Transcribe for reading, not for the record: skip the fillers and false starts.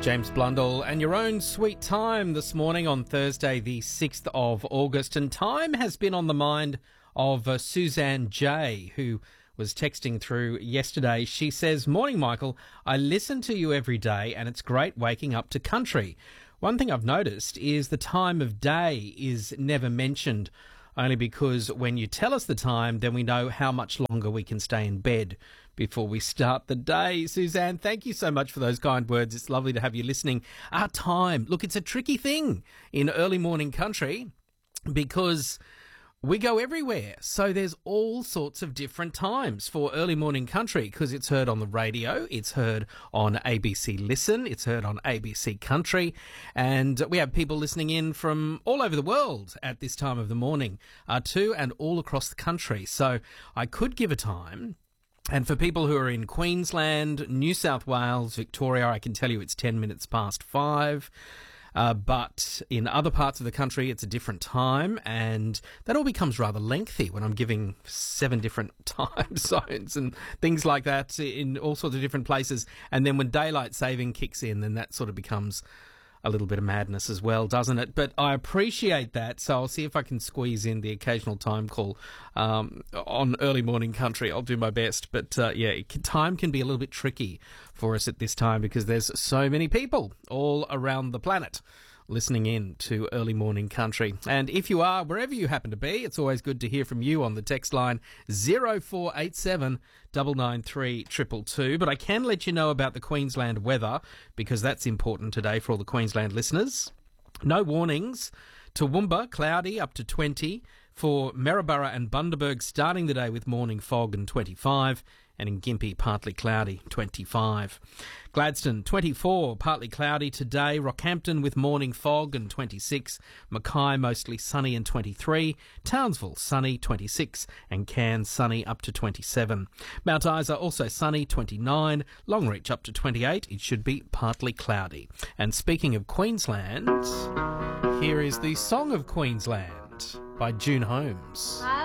James Blundell and your own sweet time this morning on Thursday, the 6th of August. And time has been on the mind of Suzanne J, who was texting through yesterday. She says, "Morning, Michael. I listen to you every day and it's great waking up to country. One thing I've noticed is the time of day is never mentioned, only because when you tell us the time, then we know how much longer we can stay in bed before we start the day." Suzanne, thank you so much for those kind words. It's lovely to have you listening. Our time, look, it's a tricky thing in early morning country because we go everywhere. So there's all sorts of different times for early morning country because it's heard on the radio, it's heard on ABC Listen, it's heard on ABC Country, and we have people listening in from all over the world at this time of the morning too, and all across the country. So I could give a time. And for people who are in Queensland, New South Wales, Victoria, I can tell you it's 10 minutes past 5. But in other parts of the country, it's a different time, and that all becomes rather lengthy when I'm giving 7 different time zones and things like that in all sorts of different places. And then when daylight saving kicks in, then that sort of becomes a little bit of madness as well, doesn't it? But I appreciate that, so I'll see if I can squeeze in the occasional time call on early morning country. I'll do my best. But time can be a little bit tricky for us at this time because there's so many people all around the planet listening in to early morning country. And if you are, wherever you happen to be, it's always good to hear from you on the text line 0487 993 222. But I can let you know about the Queensland weather because that's important today for all the Queensland listeners. No warnings. Toowoomba, cloudy, up to 20. For Maryborough and Bundaberg, starting the day with morning fog and 25. And in Gympie, partly cloudy, 25. Gladstone, 24, partly cloudy today. Rockhampton with morning fog and 26. Mackay, mostly sunny and 23. Townsville, sunny, 26. And Cairns, sunny, up to 27. Mount Isa, also sunny, 29. Longreach, up to 28. It should be partly cloudy. And speaking of Queensland, here is the Song of Queensland by June Holmes.